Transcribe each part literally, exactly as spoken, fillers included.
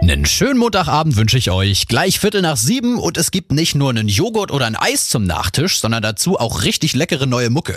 Einen schönen Montagabend wünsche ich euch. Gleich Viertel nach sieben und es gibt nicht nur einen Joghurt oder ein Eis zum Nachtisch, sondern dazu auch richtig leckere neue Mucke.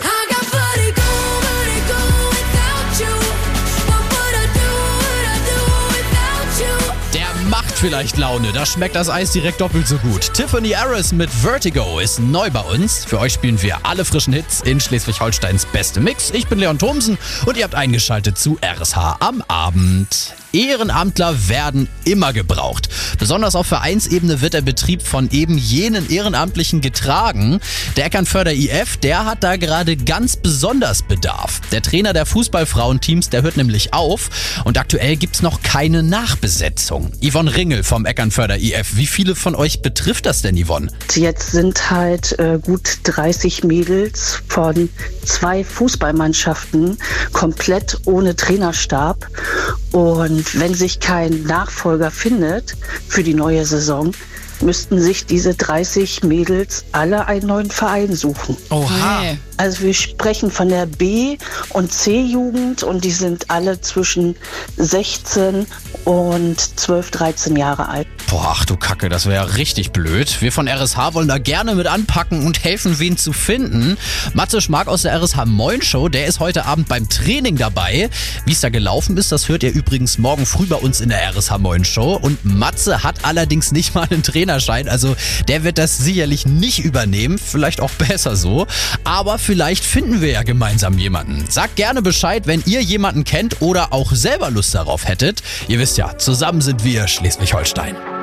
Macht vielleicht Laune, da schmeckt das Eis direkt doppelt so gut. Tiffany Harris mit Vertigo ist neu bei uns. Für euch spielen wir alle frischen Hits in Schleswig-Holsteins beste Mix. Ich bin Leon Thomsen und ihr habt eingeschaltet zu R S H am Abend. Ehrenamtler werden immer gebraucht. Besonders auf Vereinsebene wird der Betrieb von eben jenen Ehrenamtlichen getragen. Der Eckernförder I F, der hat da gerade ganz besonders Bedarf. Der Trainer der Fußballfrauenteams, der hört nämlich auf und aktuell gibt's noch keine Nachbesetzung. Yvonne Ringel vom Eckernförder I F, wie viele von euch betrifft das denn, Yvonne? Jetzt sind halt äh, gut dreißig Mädels von zwei Fußballmannschaften komplett ohne Trainerstab. Und wenn sich kein Nachfolger findet für die neue Saison, müssten sich diese dreißig Mädels alle einen neuen Verein suchen. Oha. Also wir sprechen von der B- und C-Jugend und die sind alle zwischen sechzehn und zwölf, dreizehn Jahre alt. Boah, ach du Kacke, das wäre ja richtig blöd. Wir von R S H wollen da gerne mit anpacken und helfen, wen zu finden. Matze Schmark aus der R S H Moin Show, der ist heute Abend beim Training dabei. Wie es da gelaufen ist, das hört ihr übrigens morgen früh bei uns in der R S H Moin Show. Und Matze hat allerdings nicht mal einen Trainerschein, also der wird das sicherlich nicht übernehmen. Vielleicht auch besser so. Aber vielleicht finden wir ja gemeinsam jemanden. Sagt gerne Bescheid, wenn ihr jemanden kennt oder auch selber Lust darauf hättet. Ihr wisst ja, zusammen sind wir Schleswig-Holstein.